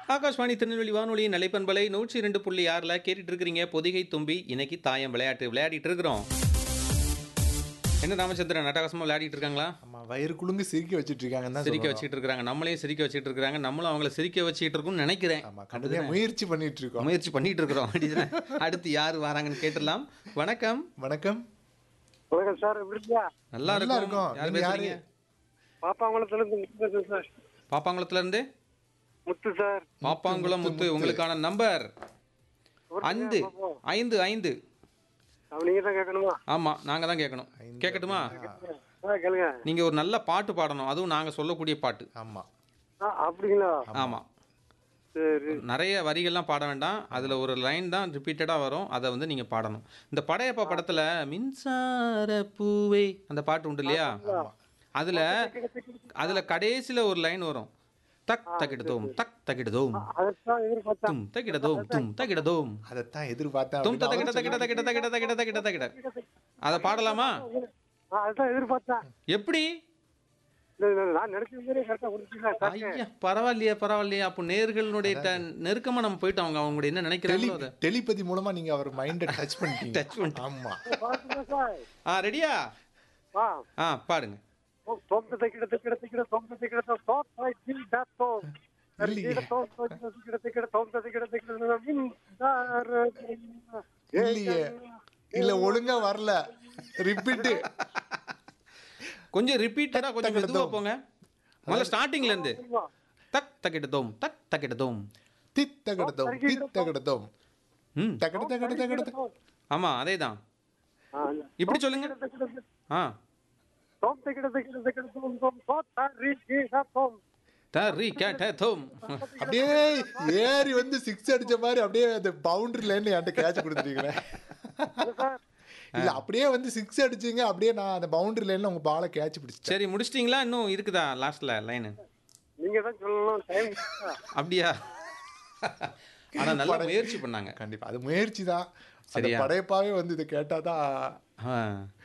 ஆகாஷ்வாணி திருநெல்வேலி வானொலி நிலைப்பண்பலை 102.6 கேட்டுட்டு இருக்கிறீங்க. பொதிகை தும்பி இன்னைக்கு தாயம் விளையாட்டு விளையாடிட்டு இருக்கிறோம். என்ன ராமச்சந்திரன் அட்டகாசமா விளையாடிட்டு இருக்காங்களா? ஆமா, வயிறு குலுங்கு சிரிக்க வச்சிட்டு இருக்காங்கன்னு தான் சிரிக்க சொல்லணும். வச்சிட்டு இருக்காங்க, நம்மளையும் சிரிக்க வச்சிட்டு இருக்காங்க, நம்மளும் அவங்கள சிரிக்க வச்சிட்டு இருக்கோம்னு நினைக்கிறேன். ஆமா, கண்டிப்பா முயற்சி பண்ணிட்டு இருக்கோம். முயற்சி பண்ணிட்டு இருக்கிறோம். அடுத்து யார் வராங்கன்னு கேட்டுடலாம். வணக்கம். வணக்கம். வணக்கம் சார், எப்படி இருக்கீங்க? நல்லா இருக்கும். யார் நீங்க பேசுறீங்க? பாப்பாங்குளத்துல இருந்து முத்து பேசுறேன் சார். பாப்பாங்குளத்துல இருந்து முத்து சார். பாப்பாங்குளம் முத்து. உங்களுக்கான நம்பர் 5 5 5. நீங்க தான் கேட்கணுமா? ஆமா, நாங்க தான் கேட்கணும். கேட்கட்டுமா? கேளுங்க. நீங்க ஒரு நல்ல பாட்டு பாடணும், அதுவும் நாங்க சொல்லக்கூடிய பாட்டு. ஆமா. அப்படிங்களா? ஆமா, சரி. நிறைய வரிகள்லாம் பாட வேண்டாம், அதுல ஒரு லைன் தான் ரிப்பீட்டடா வரும், அதை வந்து நீங்க பாடணும். இந்த படையப்பா படத்துல மின்சார பூவே அந்த பாட்டு உண்டு இல்லையா? அதுல கடைசியில ஒரு லைன் வரும். தக் தக்கிடதோம் தக் தக்கிடதோம் அதைத்தான் எதிர்பார்த்தேன். தும் தக்கிடதோம் தும் தக்கிடதோம் அதைத்தான் எதிர்பார்த்தேன். தும் தக்கிட தக்கிட தக்கிட தக்கிட தக்கிட தக்கிட தக்கிட. அதை பாடலாமா? அதைத்தான் எதிர்பார்த்தேன். எப்படி? நான் நினைச்சது கரெக்டா கொடுத்தீங்களா? ஐயா, பரவாயில்லையே. அப்போ நேர்களுடைய நெருக்கமா நம்ம போயிட்டோம். அவங்க என்ன நினைக்கிறாங்களோ அதை டெலிபதி மூலமா நீங்க அவர் மைண்ட டச் பண்ணிட்டீங்க. டச் பண்ணிட்டு. ஆமா. ரெடியா? பாடுங்க. இல்லையே, இல்ல ஒழுங்கா வரல. ரிப்பீட். கொஞ்சம் ரிப்பீட்டடா, கொஞ்சம் மெதுவா போங்க. முதல்ல ஸ்டார்டிங்ல இருந்து. தக் தக்கிடதோம் தக் தக்கிடதோம் தித் தகடதோம் தித் தகடதோம் தகட தகட தகட. ஆமா, அதேதான். இப்படி சொல்லுங்க. அப்படியே ஏறி வந்து 6 அடிச்ச மாதிரி அப்படியே அந்த பவுண்டரி லைன்ல என்கிட்ட கேட்ச் கொடுத்துட்டீங்களே. இல்ல, அப்படியே வந்து 6 அடிச்சீங்க, அப்படியே நான் அந்த பவுண்டரி லைன்ல உங்க பாலை கேட்ச் பிடிச்சேன். சரி, முடிச்சிட்டீங்களா? இன்னும் இருக்குதா லாஸ்ட்ல லைன்? நீங்க தான் சொல்லணும். டைம் அப்படியா? ஆனா நல்ல முயற்சி பண்ணாங்க. கண்டிப்பா அது முயற்சி தான். சரியா? படையப்பாவே வந்து இதை கேட்டாதான்